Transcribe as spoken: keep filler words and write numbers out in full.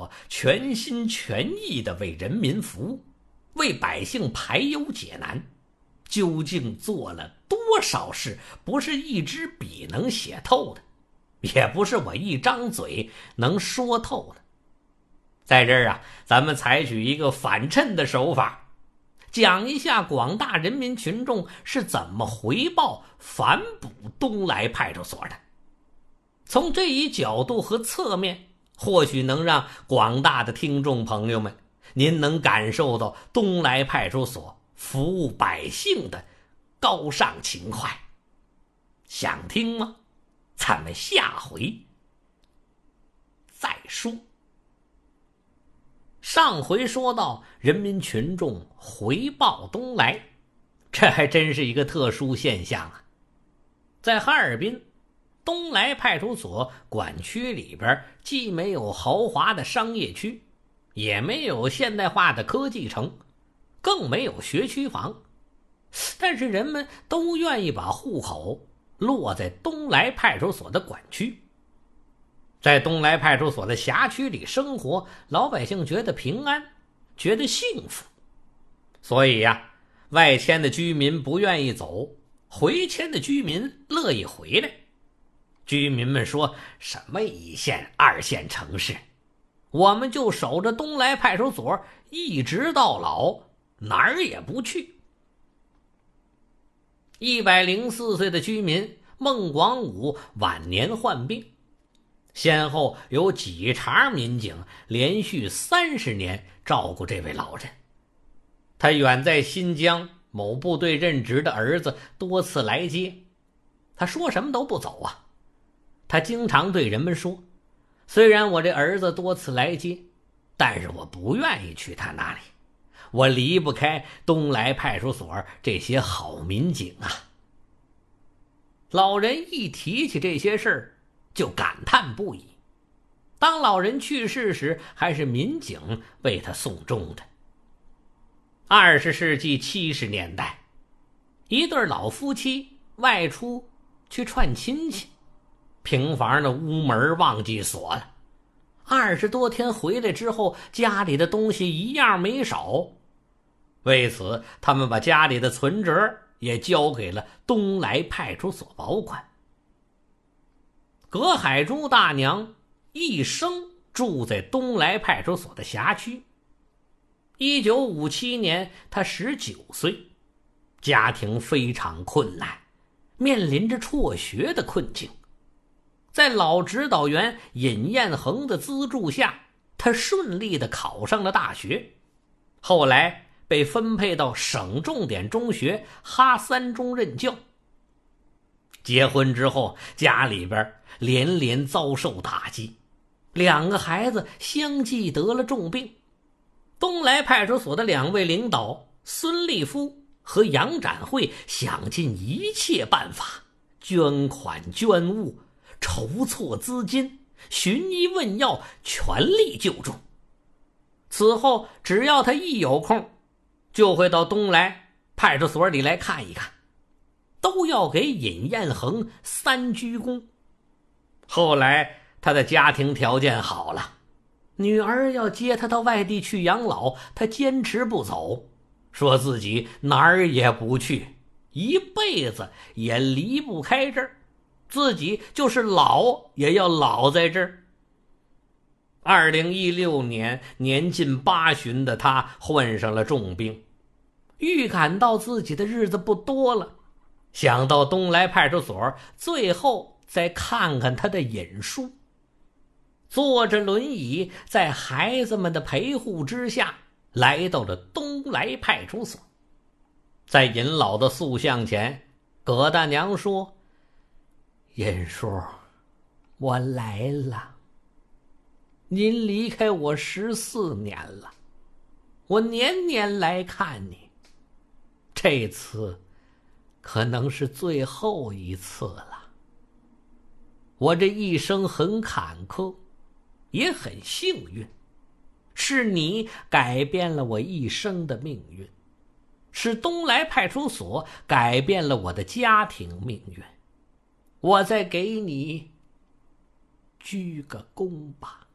我全心全意地为人民服务，为百姓排忧解难，究竟做了多少事，不是一支笔能写透的，也不是我一张嘴能说透的。在这儿啊，咱们采取一个反衬的手法，讲一下广大人民群众是怎么回报反哺东来派出所的。从这一角度和侧面，或许能让广大的听众朋友们，您能感受到东来派出所服务百姓的高尚情怀。想听吗？咱们下回再说。上回说到人民群众回报东来，这还真是一个特殊现象啊。在哈尔滨东来派出所管区里边，既没有豪华的商业区，也没有现代化的科技城，更没有学区房，但是人们都愿意把户口落在东来派出所的管区。在东来派出所的辖区里生活，老百姓觉得平安，觉得幸福。所以呀，外迁的居民不愿意走，回迁的居民乐意回来。居民们说，什么一线二线城市，我们就守着东来派出所一直到老，哪儿也不去。一百零四岁的居民孟广武晚年患病，先后有几茬民警连续三十年照顾这位老人。他远在新疆某部队任职的儿子多次来接，他说什么都不走啊。他经常对人们说，虽然我这儿子多次来接，但是我不愿意去他那里，我离不开东来派出所这些好民警啊。老人一提起这些事儿就感叹不已。当老人去世时，还是民警为他送终的。二十世纪七十年代，一对老夫妻外出去串亲戚，平房的屋门忘记锁了，二十多天回来之后，家里的东西一样没少。为此，他们把家里的存折也交给了东来派出所保管。葛海珠大娘一生住在东来派出所的辖区。一九五七年，她十九岁，家庭非常困难，面临着辍学的困境。在老指导员尹彦衡的资助下，他顺利地考上了大学，后来被分配到省重点中学哈三中任教。结婚之后，家里边连连遭受打击，两个孩子相继得了重病。东来派出所的两位领导孙立夫和杨展会想尽一切办法，捐款捐物，筹措资金，寻医问药，全力救助。此后只要他一有空，就会到东来派出所里来看一看，都要给尹彦衡三鞠躬。后来他的家庭条件好了，女儿要接他到外地去养老，他坚持不走，说自己哪儿也不去，一辈子也离不开这儿，自己就是老也要老在这儿。二零一六年，年近八旬的他患上了重病，预感到自己的日子不多了，想到东来派出所，最后再看看他的尹叔。坐着轮椅，在孩子们的陪护之下，来到了东来派出所。在尹老的塑像前，葛大娘说：“尹叔，我来了。您离开我十四年了，我年年来看你，这次可能是最后一次了。我这一生很坎坷，也很幸运，是你改变了我一生的命运，是东来派出所改变了我的家庭命运。我再给你鞠个躬吧。”